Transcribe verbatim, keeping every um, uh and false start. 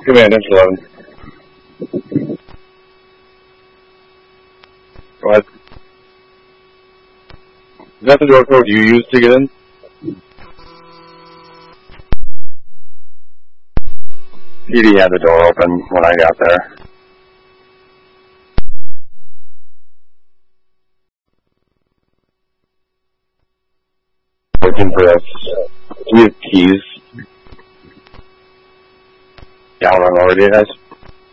Command, engine eleven. Go ahead. Is that the door code you used to get in? P D had the door open when I got there. Looking for us. Do you have keys? Yeah, I'll run over to you guys.